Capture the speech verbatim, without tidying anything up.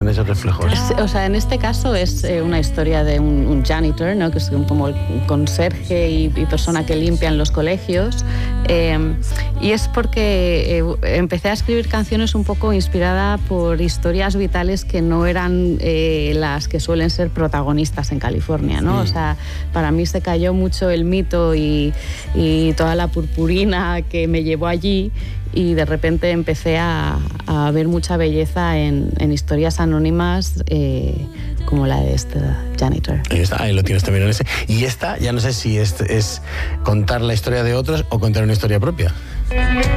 esos reflejos. O sea, en este caso es eh, una historia de un, un janitor, ¿no? Que es como el conserje y, y persona que limpian los colegios. Eh, y es porque eh, empecé a escribir canciones un poco inspirada por historias vitales que no eran eh, las que suelen ser protagonistas en California, ¿no? Mm. O sea, para mí se cayó mucho el mito y, y toda la purpurina que me llevó allí, y de repente empecé a, a ver mucha belleza en, en historias anónimas eh, como la de este janitor. Ahí está, ahí lo tienes también en ese. Y esta, ya no sé si es, es contar la historia de otros o contar una historia propia.